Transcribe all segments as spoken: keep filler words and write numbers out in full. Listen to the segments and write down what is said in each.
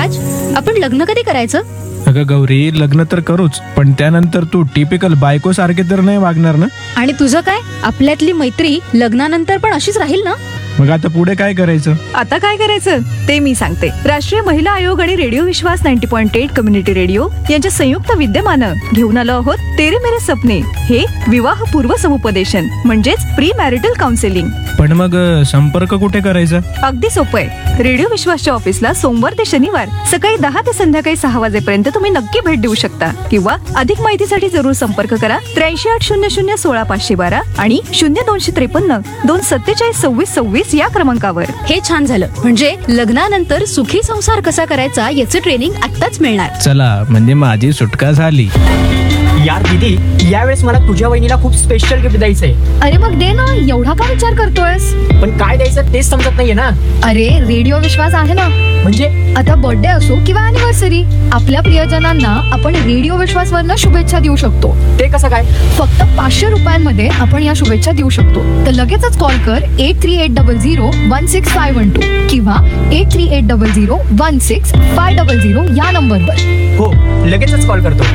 राज, आपण लग्न कधी करायचं? अगं गौरी, लग्न तर करूच, पण त्यानंतर तू टिपिकल बायको सारखे तर नाही वागणार ना? आणि तुझं काय? आपल्यातली मैत्री लग्नानंतर पण अशीच राहील ना? मग आता पुढे काय करायचं? आता काय करायचं ते मी सांगते. राष्ट्रीय महिला आयोग आणि रेडिओ विश्वास नव्वद पॉईंट आठ कम्युनिटी रेडिओ यांच्या संयुक्त विद्यमानं घेऊन आलो आहोत तेरे मेरे सपने, हे विवाह पूर्व समुपदेशन म्हणजेच प्री मॅरिटल काउन्सिलिंग. पण मग अ, संपर्क कुठे करायचा? अगदी सोपं आहे. रेडिओ विश्वासच्या ऑफिसला सोमवार ते शनिवार सकाळी दहा ते संध्याकाळी सहा वाजेपर्यंत तुम्ही नक्की भेट देऊ शकता, किंवा अधिक माहितीसाठी जरूर संपर्क करा त्र्याऐंशी आठ शून्य शून्य सोळा पाचशे बारा आणि शून्य दोनशे त्रेपन्न दोन सत्तेचाळीस सव्वीस सव्वीस या क्रमांकावर. हे छान झालं. म्हणजे लग्नानंतर सुखी संसार कसा करायचा याचं ट्रेनिंग आत्ताच मिळणार. चला, म्हणजे माझी सुटका झाली. यार दीदी, यावेळेस मला तुझ्या वहिनीला खूप स्पेशल गिफ्ट द्यायचंय. अरे मग दे ना, एवढा का विचार करतोयस? पण काय द्यायचं तेच समजत नाहीये ना. अरे रेडिओ विश्वास आहे ना. म्हणजे आता बर्थडे असो किंवा अॅनिव्हर्सरी, आपल्या प्रियजनांना आपण रेडिओ विश्वास वरनं शुभेच्छा देऊ शकतो. ते कसं काय? फक्त पाचशे रुपयांमध्ये आपण या शुभेच्छा देऊ शकतो. तर लगेचच कॉल कर eight three eight double zero one six five one two किंवा eight three eight double zero one six five double zero या नंबरवर. हो, लगेचच कॉल करतो.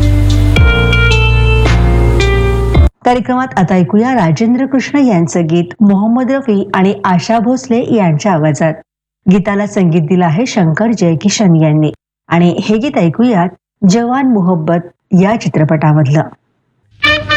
कार्यक्रमात आता ऐकूया राजेंद्र कृष्ण यांचं गीत मोहम्मद रफी आणि आशा भोसले यांच्या आवाजात. गीताला संगीत दिलं आहे शंकर जयकिशन यांनी, आणि हे गीत ऐकूयात जवान मोहब्बत या चित्रपटामधलं.